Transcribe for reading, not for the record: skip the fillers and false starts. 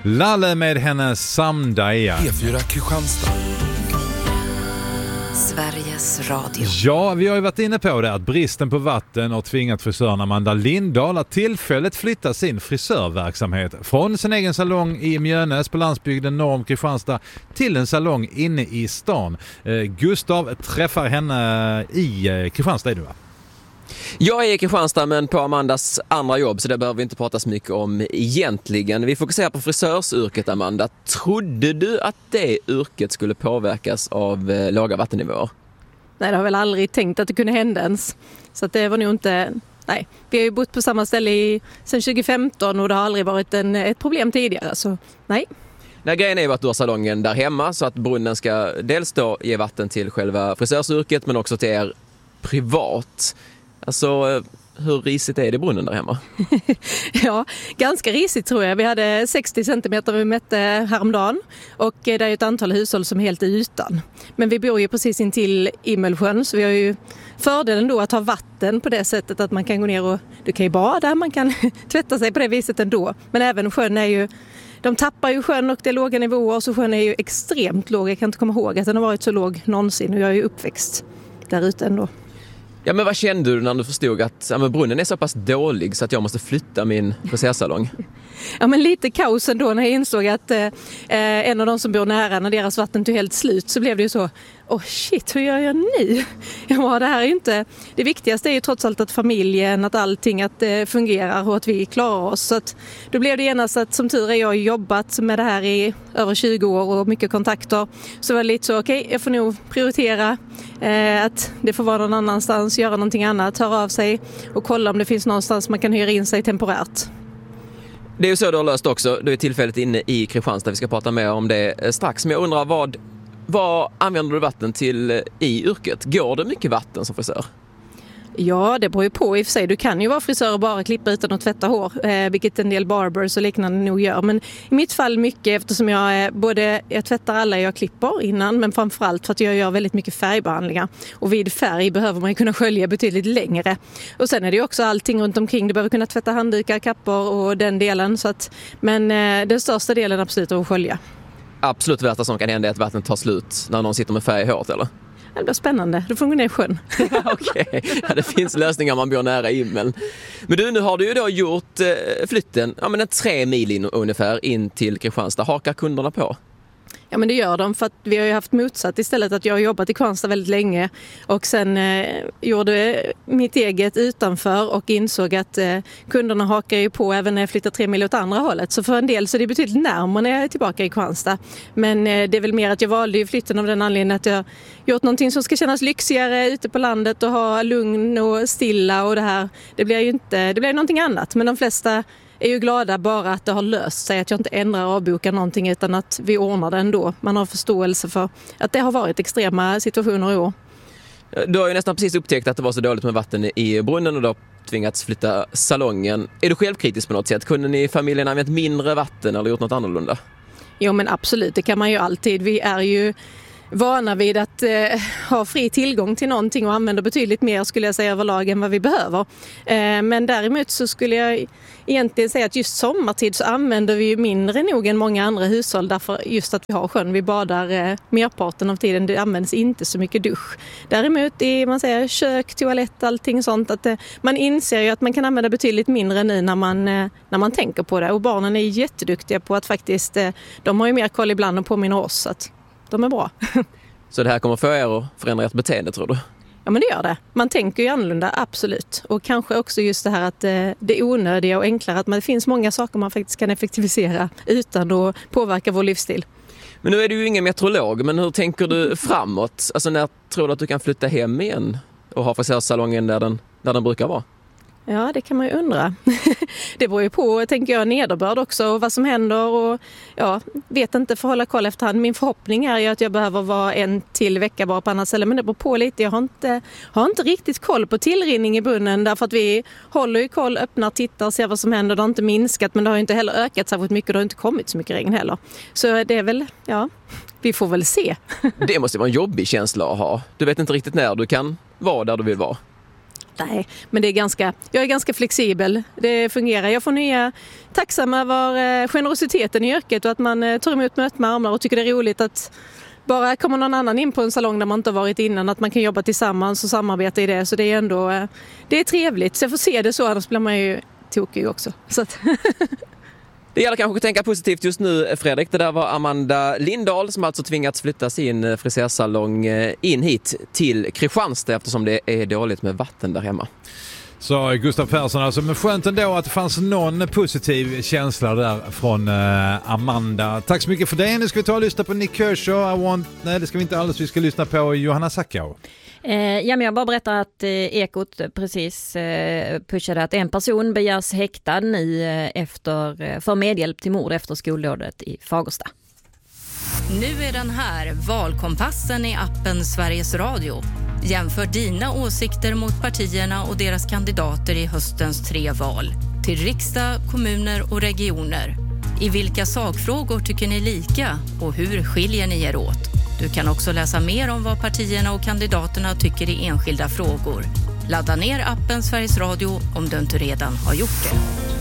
Lalle med hennes Samdaja. P4 Kristianstad. Sveriges Radio. Ja, vi har ju varit inne på det att bristen på vatten har tvingat frisören Amanda Lindahl att tillfälligt flytta sin frisörverksamhet från sin egen salong i Mjölnäs på landsbygden norr om Kristianstad till en salong inne i stan. Gustav träffar henne i Kristianstad är du, va? Jag är i Kristianstad men på Amandas andra jobb, så det behöver vi inte prata så mycket om egentligen. Vi fokuserar på frisörsyrket, Amanda. Trodde du att det yrket skulle påverkas av låga vattennivåer? Nej, det har väl aldrig tänkt att det kunde hända ens. Så att det var nog inte... Nej, vi har ju bott på samma ställe sedan 2015 och det har aldrig varit ett problem tidigare, så nej. Nej, grejen är ju att du har salongen där hemma så att brunnen ska dels då ge vatten till själva frisörsyrket men också till er privat. Alltså, hur risigt är det i brunnen där hemma? Ja, ganska risigt tror jag. Vi hade 60 centimeter vi mätte häromdagen och det är ett antal hushåll som är helt utan. Men vi bor ju precis intill Imelsjön så vi har ju fördelen då att ha vatten på det sättet att man kan gå ner och du kan ju bada, man kan tvätta sig på det viset ändå. Men även sjön är ju, de tappar ju sjön och det är låga nivåer så sjön är ju extremt låg. Jag kan inte komma ihåg att den har varit så låg någonsin och jag är ju uppväxt där ute ändå. Ja, men vad kände du när du förstod att brunnen är så pass dålig så att jag måste flytta min frisersalong? Ja, men lite kaos ändå när jag insåg att en av de som bor nära, när deras vatten tog helt slut så blev det ju så, shit, hur gör jag nu? Ja, det här är ju inte, det viktigaste är ju trots allt att familjen, att allting, att det fungerar och att vi klarar oss. Så att då blev det genast att som tur är jag har jobbat med det här i över 20 år och mycket kontakter. Så var det lite så, okej, jag får nog prioritera att det får vara någon annanstans, göra någonting annat, höra av sig och kolla om det finns någonstans man kan hyra in sig temporärt. Det är ju så du har löst också. Du är tillfälligt inne i Kristianstad. Vi ska prata mer om det strax. Men jag undrar, vad använder du vatten till i yrket? Går det mycket vatten som frisör? Ja, det beror ju på i och för sig. Du kan ju vara frisör och bara klippa utan att tvätta hår, vilket en del barbers och liknande nog gör. Men i mitt fall mycket eftersom jag tvättar alla jag klipper innan, men framförallt för att jag gör väldigt mycket färgbehandlingar. Och vid färg behöver man ju kunna skölja betydligt längre. Och sen är det ju också allting runt omkring. Du behöver kunna tvätta handdukar, kappor och den delen. Men den största delen är absolut att skölja. Absolut värsta som kan hända är att vattnet tar slut när någon sitter med färg i håret, eller? Det blir spännande. Du får gå ner i sjön. Okej. Ja, det finns lösningar om man bor nära Immel. Men du, nu har du ju då gjort flytten 3 mil ungefär in till Kristianstad. Hakar kunderna på? Ja, men det gör de, för att vi har ju haft motsatt istället, att jag har jobbat i Kristianstad väldigt länge och sen gjorde mitt eget utanför och insåg att kunderna hakar ju på även när jag flyttar 3 mil åt andra hållet. Så för en del så är det betydligt närmare när jag är tillbaka i Kristianstad. Men det är väl mer att jag valde ju flytten av den anledningen att jag gjort någonting som ska kännas lyxigare ute på landet och ha lugn och stilla och det här. Det blir någonting annat, men de flesta är ju glada bara att det har löst sig, att jag inte ändrar och avbokar någonting utan att vi ordnar det ändå. Man har förståelse för att det har varit extrema situationer i år. Du har ju nästan precis upptäckt att det var så dåligt med vatten i brunnen och då tvingats flytta salongen. Är du självkritisk på något sätt? Kunde ni i familjen använt mindre vatten eller gjort något annorlunda? Jo, men absolut, det kan man ju alltid. Vi är ju vana vid att ha fri tillgång till någonting och använda betydligt mer, skulle jag säga, överlag än vad vi behöver. Men däremot så skulle jag egentligen säga att just sommartid så använder vi ju mindre nog än många andra hushåll, därför just att vi har sjön. Vi badar merparten av tiden, det används inte så mycket dusch. Däremot i kök, toalett, allting sånt, att man inser ju att man kan använda betydligt mindre nu när man tänker på det. Och barnen är jätteduktiga på att faktiskt, de har ju mer koll ibland och påminner oss att de är bra. Så det här kommer få er att förändra ert beteende, tror du? Ja, men det gör det. Man tänker ju annorlunda, absolut. Och kanske också just det här att det är onödiga och enklare. Att det finns många saker man faktiskt kan effektivisera utan att påverka vår livsstil. Men nu är du ju ingen meteorolog, men hur tänker du framåt? Alltså när tror du att du kan flytta hem igen och ha frisörsalongen där den brukar vara? Ja, det kan man ju undra. Det beror ju på, tänker jag, nederbörd också och vad som händer och vet inte, för hålla koll efterhand. Min förhoppning är ju att jag behöver vara en till vecka bara på annat ställe, men det beror på lite. Jag har inte riktigt koll på tillrinning i brunnen därför att vi håller ju koll, öppnar, tittar, ser vad som händer. Det har inte minskat, men det har inte heller ökat särskilt mycket. Det har inte kommit så mycket regn heller. Så det är väl, vi får väl se. Det måste vara en jobbig känsla att ha. Du vet inte riktigt när du kan vara där du vill vara. Nej, men jag är ganska flexibel. Det fungerar. Jag får nya tacksam över generositeten i yrket och att man tar emot möten med armar och tycker det är roligt att bara kommer någon annan in på en salong där man inte har varit innan, att man kan jobba tillsammans och samarbeta i det. Så det är ändå det är trevligt. Så jag får se det så, annars blir man ju tokig också. Så att Det gäller kanske att tänka positivt just nu, Fredrik. Det där var Amanda Lindahl som alltså tvingats flytta sin frisersalong in hit till Kristianstad eftersom det är dåligt med vatten där hemma. Så Gustav Persson, alltså, men skönt ändå att det fanns någon positiv känsla där från Amanda. Tack så mycket för det. Nu ska vi ta och lyssna på Nick Kershaw. Nej, det ska vi inte alls. Vi ska lyssna på Johanna Sackau. Ja, men jag bara berättar att Ekot precis pushade att en person begärs häktad nu för medhjälp till mord efter skoldådet i Fagersta. Nu är den här, valkompassen i appen Sveriges Radio. Jämför dina åsikter mot partierna och deras kandidater i höstens 3 val. Till riksdag, kommuner och regioner. I vilka sakfrågor tycker ni lika och hur skiljer ni er åt? Du kan också läsa mer om vad partierna och kandidaterna tycker i enskilda frågor. Ladda ner appen Sveriges Radio om du inte redan har gjort det.